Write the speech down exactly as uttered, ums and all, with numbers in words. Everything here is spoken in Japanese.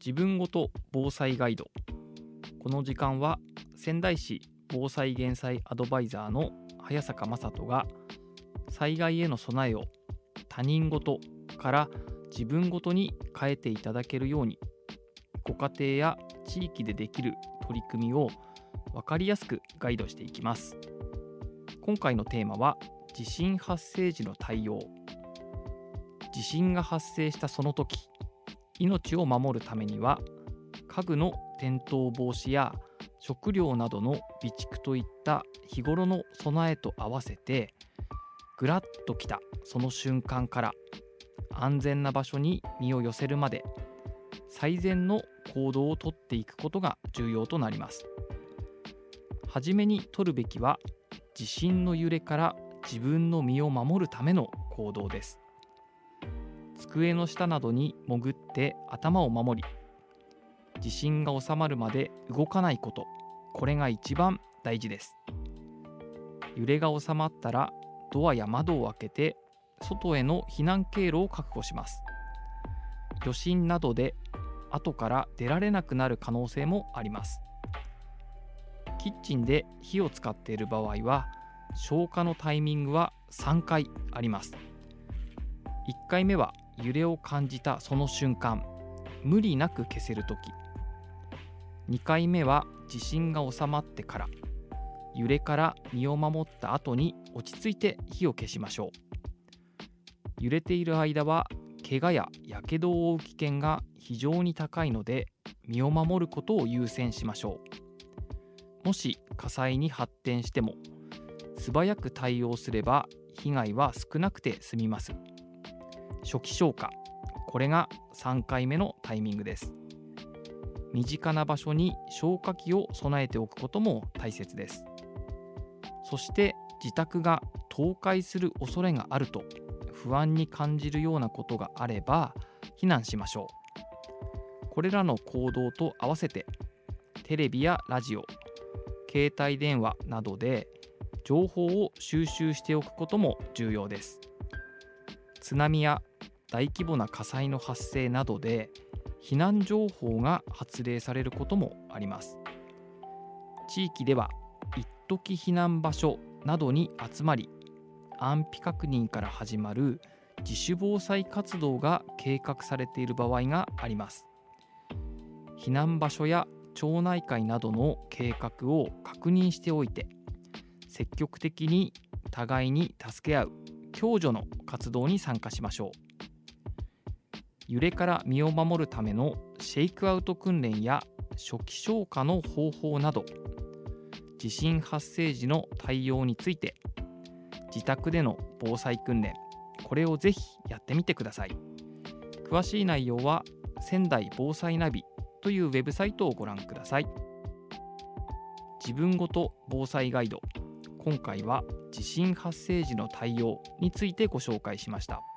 自分ごと防災ガイド。この時間は仙台市防災減災アドバイザーの早坂雅人が災害への備えを他人ごとから自分ごとに変えていただけるように、ご家庭や地域でできる取り組みを分かりやすくガイドしていきます。今回のテーマは地震発生時の対応。地震が発生したその時、命を守るためには家具の転倒防止や食料などの備蓄といった日頃の備えと合わせて、ぐらっときたその瞬間から安全な場所に身を寄せるまで最善の行動をとっていくことが重要となります。はじめに取るべきは地震の揺れから自分の身を守るための行動です。机の下などに潜って頭を守り、地震が収まるまで動かないこと、これが一番大事です。揺れが収まったらドアや窓を開けて外への避難経路を確保します。余震などで後から出られなくなる可能性もあります。キッチンで火を使っている場合は消火のタイミングはさんかいあります。いっかいめは揺れを感じたその瞬間、無理なく消せるとき。にかいめは地震が収まってから、揺れから身を守った後に落ち着いて火を消しましょう。揺れている間は怪我ややけどを負う危険が非常に高いので、身を守ることを優先しましょう。もし火災に発展しても素早く対応すれば被害は少なくて済みます。初期消火、これがさんかいめのタイミングです。身近な場所に消火器を備えておくことも大切です。そして自宅が倒壊する恐れがあると不安に感じるようなことがあれば避難しましょう。これらの行動と合わせてテレビやラジオ、携帯電話などで情報を収集しておくことも重要です。津波や大規模な火災の発生などで避難情報が発令されることもあります。地域では一時避難場所などに集まり、安否確認から始まる自主防災活動が計画されている場合があります。避難場所や町内会などの計画を確認しておいて、積極的に互いに助け合う共助の活動に参加しましょう。揺れから身を守るためのシェイクアウト訓練や初期消火の方法など、地震発生時の対応について自宅での防災訓練、これをぜひやってみてください。詳しい内容は仙台防災ナビというウェブサイトをご覧ください。自分ごと防災ガイド、今回は地震発生時の対応についてご紹介しました。